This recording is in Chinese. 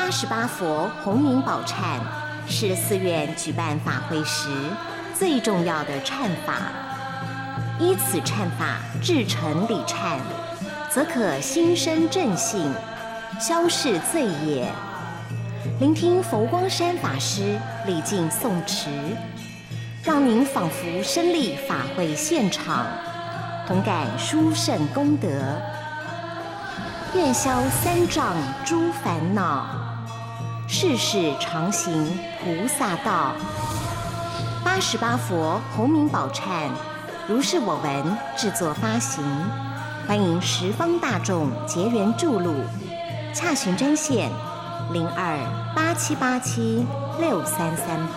88佛洪名宝忏是寺院举办法会时最重要的忏法，依此忏法至诚礼忏，则可心生正信，消逝罪业。聆听佛光山法师礼敬诵持，让您仿佛身历法会现场，同感殊胜功德，愿消三障诸烦恼，世世常行菩萨道。88佛洪名宝忏如是我闻制作发行，欢迎十方大众结缘注录，洽询专线0287876338。